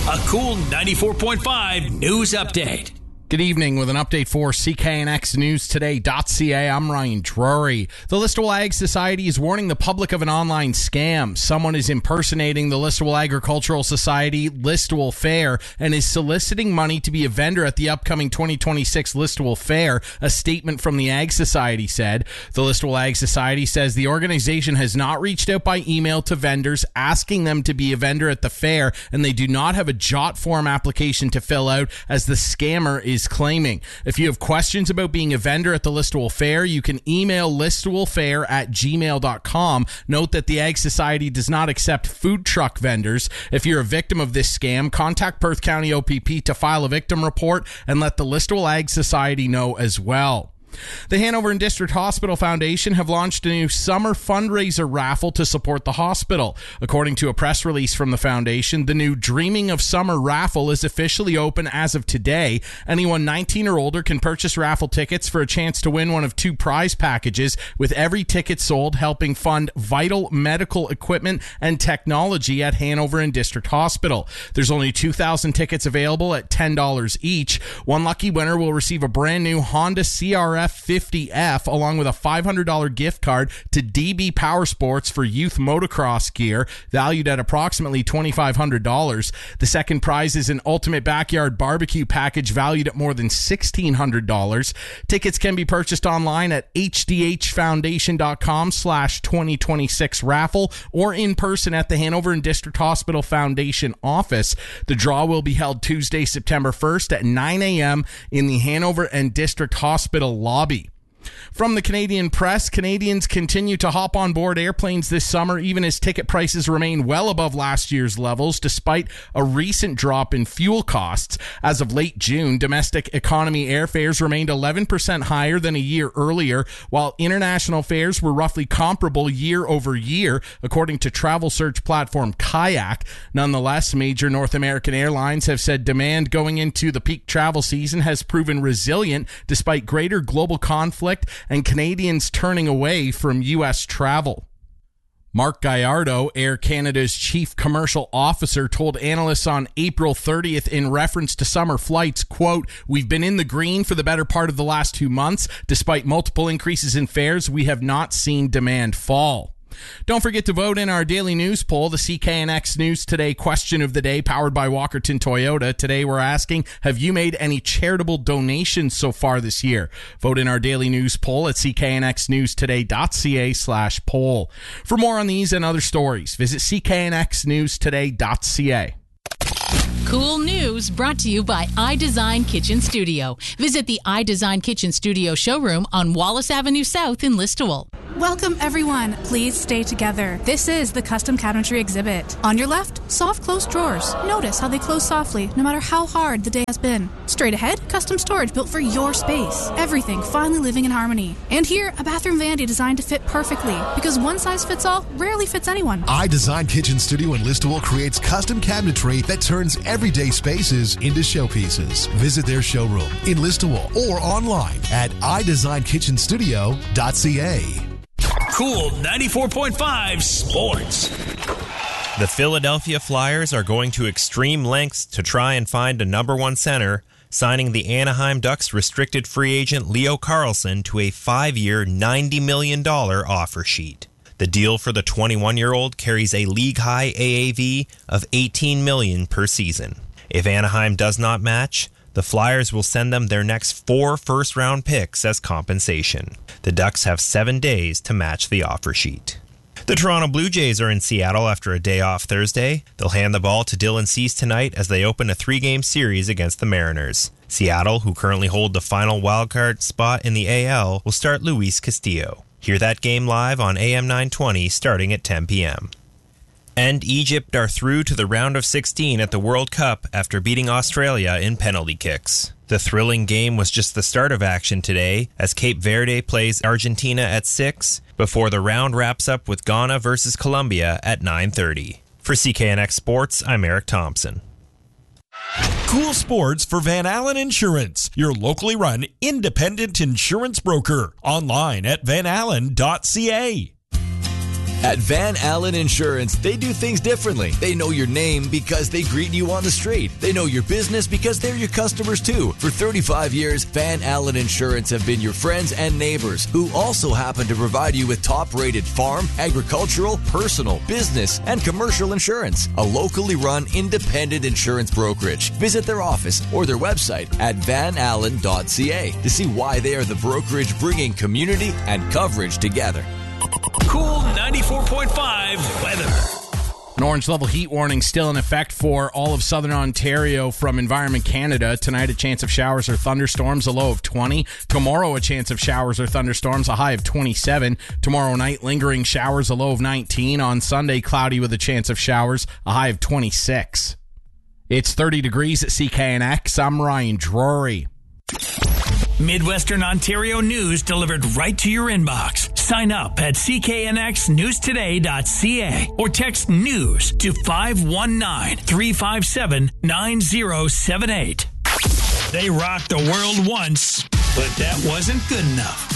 A cool 94.5 news update. Good evening with an update for CKNXNewsToday.ca. I'm Ryan Drury. The Listowel Ag Society is warning the public of an online scam. Someone is impersonating the Listowel Agricultural Society Listowel Fair and is soliciting money to be a vendor at the upcoming 2026 Listowel Fair, a statement from the Ag Society said. The Listowel Ag Society says the organization has not reached out by email to vendors asking them to be a vendor at the fair, and they do not have a JOT form application to fill out, as the scammer is claiming. If you have questions about being a vendor at the Listowel Fair, you can email listowelfair@gmail.com. Note that the Ag Society does not accept food truck vendors. If you're a victim of this scam, contact Perth County OPP to file a victim report and let the Listowel Ag Society know as well. The Hanover and District Hospital Foundation have launched a new summer fundraiser raffle to support the hospital. According to a press release from the foundation, the new Dreaming of Summer raffle is officially open as of today. Anyone 19 or older can purchase raffle tickets for a chance to win one of two prize packages, with every ticket sold helping fund vital medical equipment and technology at Hanover and District Hospital. There's only 2,000 tickets available at $10 each. One lucky winner will receive a brand new Honda CRF 50F along with a $500 gift card to DB Power Sports for youth motocross gear, valued at approximately $2,500. The second prize is an ultimate backyard barbecue package valued at more than $1,600. Tickets can be purchased online at hdhfoundation.com/2026 raffle or in person at the Hanover and District Hospital Foundation office. The draw will be held Tuesday, September 1st at 9 a.m. in the Hanover and District Hospital lobby. From the Canadian press, Canadians continue to hop on board airplanes this summer, even as ticket prices remain well above last year's levels, despite a recent drop in fuel costs. As of late June, domestic economy airfares remained 11% higher than a year earlier, while international fares were roughly comparable year over year, according to travel search platform Kayak. Nonetheless, major North American airlines have said demand going into the peak travel season has proven resilient despite greater global conflict and Canadians turning away from U.S. travel. Mark Gallardo, Air Canada's chief commercial officer, told analysts on April 30th in reference to summer flights, quote, "We've been in the green for the better part of the last 2 months. Despite multiple increases in fares, we have not seen demand fall." Don't forget to vote in our daily news poll, the CKNX News Today question of the day, powered by Walkerton Toyota. Today we're asking, have you made any charitable donations so far this year? Vote in our daily news poll at CKNXNewsToday.ca/poll. For more on these and other stories, visit CKNXNewsToday.ca. Cool news brought to you by iDesign Kitchen Studio. Visit the iDesign Kitchen Studio showroom on Wallace Avenue South in Listowel. Welcome, everyone. Please stay together. This is the custom cabinetry exhibit. On your left, soft closed drawers. Notice how they close softly, no matter how hard the day has been. Straight ahead, custom storage built for your space. Everything finally living in harmony. And here, a bathroom vanity designed to fit perfectly, because one size fits all rarely fits anyone. iDesign Kitchen Studio in Listowel creates custom cabinetry that turns everyday spaces into showpieces. Visit their showroom in Listowel or online at iDesignKitchenStudio.ca. Cool 94.5 Sports. The Philadelphia Flyers are going to extreme lengths to try and find a number one center, signing the Anaheim Ducks restricted free agent Leo Carlsson to a 5-year, $90 million offer sheet. The deal for the 21-year-old carries a league-high AAV of $18 million per season. If Anaheim does not match, the Flyers will send them their next 4 first-round picks as compensation. The Ducks have 7 days to match the offer sheet. The Toronto Blue Jays are in Seattle after a day off Thursday. They'll hand the ball to Dylan Cease tonight as they open a 3-game series against the Mariners. Seattle, who currently hold the final wildcard spot in the AL, will start Luis Castillo. Hear that game live on AM 920 starting at 10 p.m. And Egypt are through to the round of 16 at the World Cup after beating Australia in penalty kicks. The thrilling game was just the start of action today, as Cape Verde plays Argentina at 6, before the round wraps up with Ghana versus Colombia at 9:30. For CKNX Sports, I'm Eric Thompson. Cool sports for Van Allen Insurance, your locally run independent insurance broker. Online at vanallen.ca. At Van Allen Insurance, they do things differently. They know your name because they greet you on the street. They know your business because they're your customers too. For 35 years, Van Allen Insurance have been your friends and neighbors who also happen to provide you with top-rated farm, agricultural, personal, business, and commercial insurance. A locally run independent insurance brokerage. Visit their office or their website at vanallen.ca to see why they are the brokerage bringing community and coverage together. Cool 94.5 weather. An orange level heat warning still in effect for all of southern Ontario from Environment Canada. Tonight, a chance of showers or thunderstorms, a low of 20. Tomorrow, a chance of showers or thunderstorms, a high of 27. Tomorrow night, lingering showers, a low of 19. On Sunday, cloudy with a chance of showers, a high of 26. It's 30 degrees at CKNX. I'm Ryan Drury. Midwestern Ontario news delivered right to your inbox. Sign up at cknxnewstoday.ca or text news to 519-357-9078. They rocked the world once, but that wasn't good enough.